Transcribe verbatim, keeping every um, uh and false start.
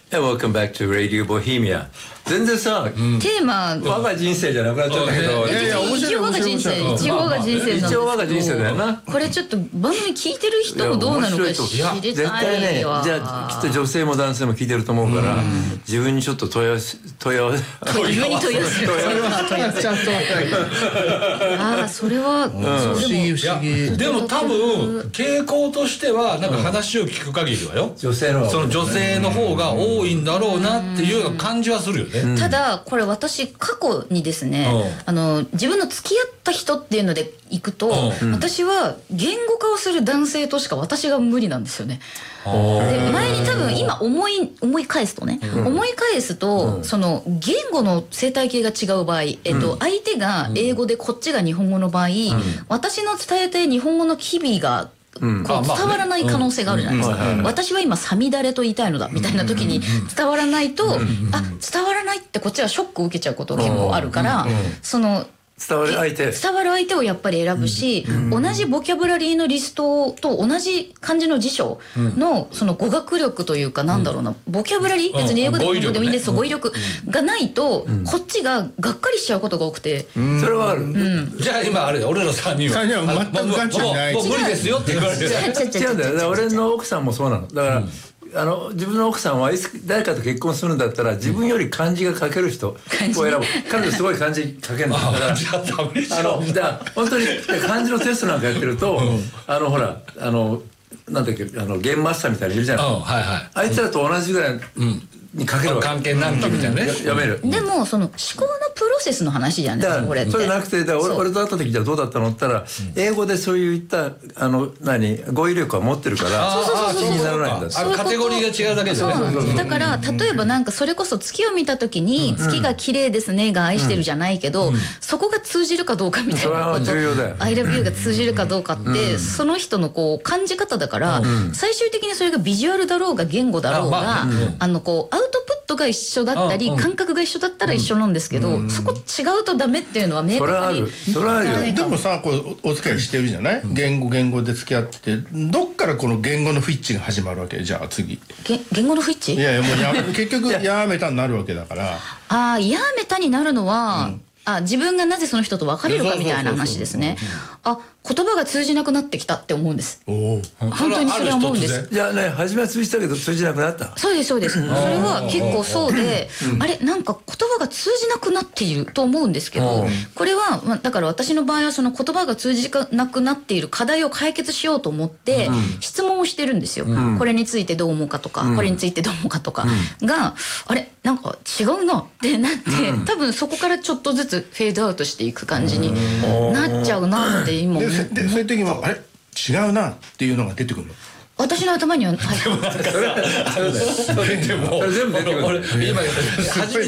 And welcome back to Radio Bohemia. 全然さ、 テーマ我が人生じゃなくなっちゃったけど、 いやいや一応我が人生一応我が人生なんですけど、 一応我が人生だよな。 これちょっと番組聞いてる人もどうなのか知りたいわ。 絶対ね、じゃあきっと女性も男性も聞いてると思うから、自分にちょっと問い合わせ問い合わせ自分に問い合わせる。それは問い合わせ。ああ、それは不思議不思議。 でも多分傾向としてはなんか話を聞く限りはよ、 女性のその女性の方が多いんだろうなっていうような感じはするよね。 ただこれ私過去にですね、あの自分の付き合った人っていうのでいくと、私は言語化をする男性としか私が無理なんですよね。で前に多分今思い思い返すとね、思い返すとその言語の生態系が違う場合、えっと相手が英語でこっちが日本語の場合、私の伝えたい日本語の機微がこう伝わらない可能性があるじゃないですか。私は今さみだれと言いたいのだみたいな時に伝わらないと、あ、伝わらないってこっちはショックを受けちゃうことが結構あるから、その伝わる相手伝わる相手をやっぱり選ぶし、同じボキャブラリーのリストと同じ漢字の辞書のその語学力というか、なんだろうな、ボキャブラリー、別に英語でも日本語でもいいんです、語彙力がないとこっちががっかりしちゃうことが多くて、 それはある。 じゃあ今あれ俺らさんにんは全くガチじゃない、もう無理ですよって言われてる。 違うんだよ。俺の奥さんもそうなの。だからあの自分の奥さんはいつ誰かと結婚するんだったら自分より漢字が書ける人を選ぶ。彼女すごい漢字書けるんだから、あのだから本当に漢字のテストなんかやってると、あのほらあのなんだっけ、あのゲームマスターみたいにいるじゃない。あいつらと同じぐらいに書けるわけ。 関係何期みたいなね。 やめる。 でもその思考のプロセスの話じゃないですか、これって。 それなくて、だから俺と会った時じゃどうだったのって言ったら、英語でそういったあの何語彙力は持ってるから気にならないんだ。 あのカテゴリーが違うだけですよね。 だから例えばなんかそれこそ月を見た時に月が綺麗ですねが愛してるじゃないけど、そこが通じるかどうかみたいなこと、I love you が通じるかどうかってその人のこう感じ方だから、最終的にそれがビジュアルだろうが言語だろうが、あのこうアウトプットが一緒だったり感覚が一緒だったら一緒なんですけど、そこ違うとダメっていうのは明確に。 それはあるよ。 でもさ、こうお付き合いしてるじゃない、言語言語で付き合ってどっからこの言語の不一致が始まるわけ。じゃあ次言語の不一致、 いやいやもうや結局やめたになるわけだから。 ああ、やめたになるのは、うん、あ、自分がなぜその人と別れるかみたいな話ですね。あ、言葉が通じなくなってきたって思うんです。本当にそれは思うんです。 じゃあね、初めは通じたけど通じなくなった。 そうですそうです。それは結構そうで、あれなんか言葉が通じなくなっていると思うんですけど、これはまあだから私の場合はその言葉が通じなくなっている課題を解決しようと思って質問をしてるんですよ。これについてどう思うかとか、これについてどう思うかとかが、あれなんか違うなってなって、多分そこからちょっとずつフェードアウトしていく感じになっちゃうなって今。 でそういう時もあれ違うなっていうのが出てくるの。 私の頭には、はい、 でもそれでも俺今初めて